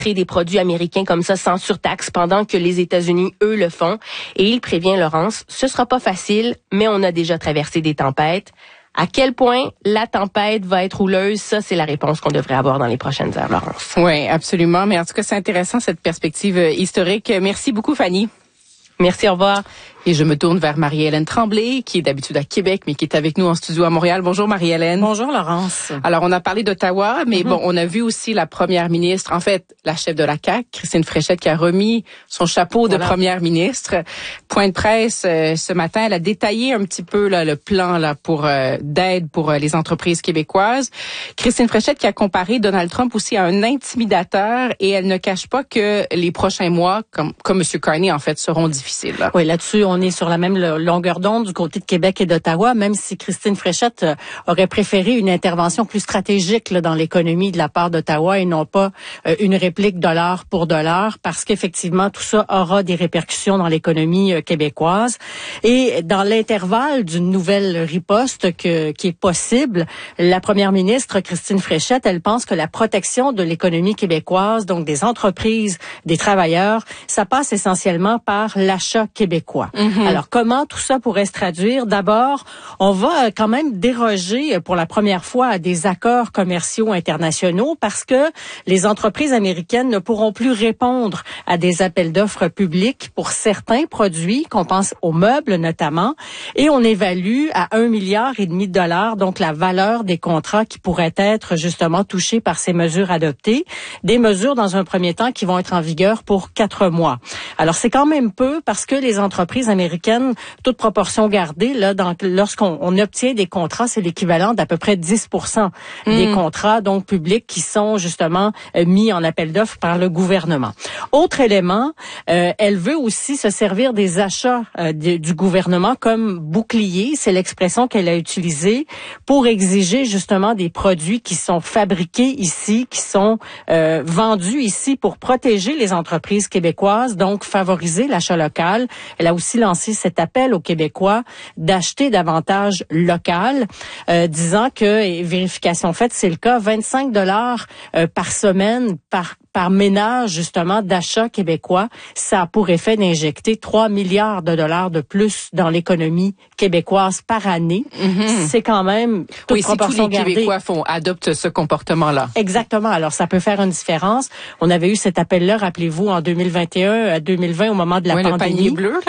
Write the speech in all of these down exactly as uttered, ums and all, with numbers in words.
des produits américains comme ça sans surtaxe pendant que les États-Unis, eux, le font. Et il prévient Laurence, ce sera pas facile, mais on a déjà traversé des tempêtes. À quel point la tempête va être houleuse, ça, c'est la réponse qu'on devrait avoir dans les prochaines heures, Laurence. Oui, absolument. Mais en tout cas, c'est intéressant, cette perspective historique. Merci beaucoup, Fanny. Merci, au revoir. Et je me tourne vers Marie-Hélène Tremblay, qui est d'habitude à Québec, mais qui est avec nous en studio à Montréal. Bonjour Marie-Hélène. Bonjour Laurence. Alors, on a parlé d'Ottawa, mais mm-hmm. bon, on a vu aussi la première ministre, en fait, la chef de la C A Q, Christine Fréchette, qui a remis son chapeau voilà. de première ministre. Point de presse euh, ce matin, elle a détaillé un petit peu là, le plan là pour euh, d'aide pour euh, les entreprises québécoises. Christine Fréchette qui a comparé Donald Trump aussi à un intimidateur, et elle ne cache pas que les prochains mois, comme comme M. Carney en fait, seront difficiles. Là. Oui, là-dessus, on est sur la même longueur d'onde du côté de Québec et d'Ottawa, même si Christine Fréchette euh, aurait préféré une intervention plus stratégique là, dans l'économie de la part d'Ottawa et non pas euh, une réplique dollar pour dollar, parce qu'effectivement, tout ça aura des répercussions dans l'économie euh, québécoise. Et dans l'intervalle d'une nouvelle riposte que, qui est possible, la première ministre, Christine Fréchette, elle pense que la protection de l'économie québécoise, donc des entreprises, des travailleurs, ça passe essentiellement par l'achat québécois. Mm-hmm. Alors, comment tout ça pourrait se traduire? D'abord, on va quand même déroger pour la première fois à des accords commerciaux internationaux parce que les entreprises américaines ne pourront plus répondre à des appels d'offres publics pour certains produits, qu'on pense aux meubles notamment, et on évalue à un milliard et demi de dollars, donc la valeur des contrats qui pourraient être justement touchés par ces mesures adoptées. Des mesures, dans un premier temps, qui vont être en vigueur pour quatre mois. Alors, c'est quand même peu parce que les entreprises américaines, toute proportion gardée, là, dans, lorsqu'on on obtient des contrats, c'est l'équivalent d'à peu près dix pour cent mmh. des contrats donc publics qui sont justement euh, mis en appel d'offres par le gouvernement. Autre élément, euh, elle veut aussi se servir des achats euh, de, du gouvernement comme bouclier, c'est l'expression qu'elle a utilisée, pour exiger justement des produits qui sont fabriqués ici, qui sont euh, vendus ici pour protéger les entreprises québécoises, donc favoriser l'achat local. Elle a aussi lancé cet appel aux Québécois d'acheter davantage local, euh, disant que, et vérification faite, c'est le cas, vingt-cinq dollars euh, par semaine, par par ménage, justement, d'achat québécois, ça a pour effet d'injecter trois milliards de dollars de plus dans l'économie québécoise par année. Mm-hmm. C'est quand même toute oui, proportion si tous les gardée. Québécois font, adoptent ce comportement-là. Exactement. Alors, ça peut faire une différence. On avait eu cet appel-là, rappelez-vous, en deux mille vingt et un à deux mille vingt, au moment de la oui, pandémie. Le panier bleu,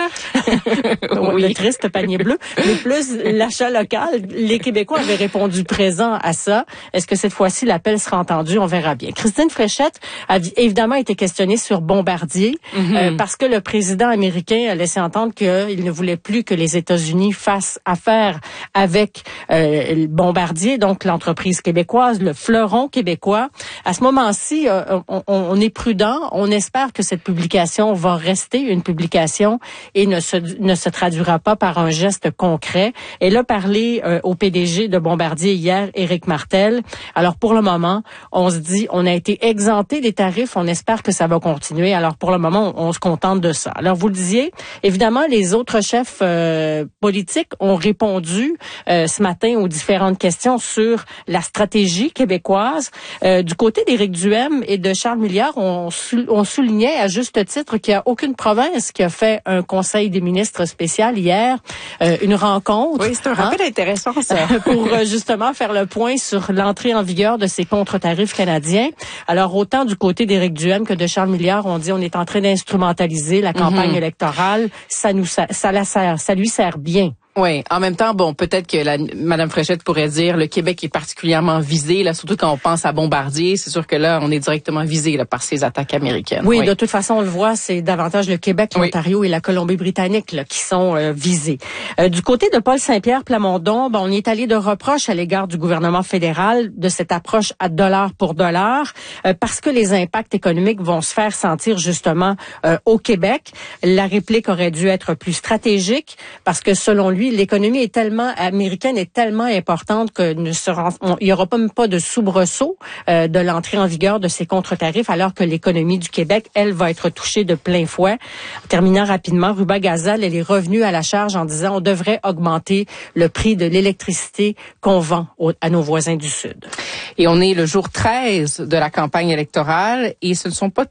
là. oui. Le triste panier bleu. Mais plus l'achat local, les Québécois avaient répondu présent à ça. Est-ce que cette fois-ci, l'appel sera entendu? On verra bien. Christine Fréchette a évidemment été questionnée sur Bombardier, mm-hmm. euh, parce que le président américain a laissé entendre qu'il ne voulait plus que les États-Unis fassent affaire avec euh, Bombardier, donc l'entreprise québécoise, le fleuron québécois. À ce moment-ci, euh, on, on est prudent. On espère que cette publication va rester une publication et ne se, ne se traduira pas par un geste concret. Elle a parlé euh, au P D G de Bombardier hier, Éric Martel. Alors pour le moment, on se dit, on a été exempté des tarifs, on espère que ça va continuer. Alors pour le moment, on, on se contente de ça. Alors vous le disiez, évidemment, les autres chefs euh, politiques ont répondu euh, ce matin aux différentes questions sur la stratégie québécoise. Euh, du côté d'Éric Duhaime et de Charles Milliard, on, on soulignait à juste titre qu'il n'y a aucune province qui a fait un conseil des ministres spécial hier, euh, une rencontre. Oui, c'est un rappel hein, intéressant, ça. pour euh, justement faire le point sur l'entrée en vigueur de ces contre-tarifs canadiens. Alors, autant du côté d'Éric Duhaime que de Charles Milliard, on dit on est en train d'instrumentaliser la campagne mm-hmm. électorale. Ça nous, ça, ça, la sert, ça lui sert bien. Oui, en même temps, bon, peut-être que la, Mme Fréchette pourrait dire le Québec est particulièrement visé, là, surtout quand on pense à Bombardier. C'est sûr que là, on est directement visé là, par ces attaques américaines. Oui, oui, de toute façon, on le voit, c'est davantage le Québec, l'Ontario oui. et la Colombie-Britannique là, qui sont euh, visés. Euh, du côté de Paul Saint-Pierre Plamondon, ben, on est allé de reproches à l'égard du gouvernement fédéral de cette approche à dollar pour dollar, euh, parce que les impacts économiques vont se faire sentir justement euh, au Québec. La réplique aurait dû être plus stratégique, parce que selon lui, lui, l'économie est tellement américaine est tellement importante que ne sera, on, il y aura pas même pas de soubresaut euh, de l'entrée en vigueur de ces contre-tarifs, alors que l'économie du Québec, elle, va être touchée de plein fouet. En terminant rapidement, Ruba Gazal, elle est revenue à la charge en disant on devrait augmenter le prix de l'électricité qu'on vend au, à nos voisins du Sud. Et on est le jour treize de la campagne électorale et ce ne sont pas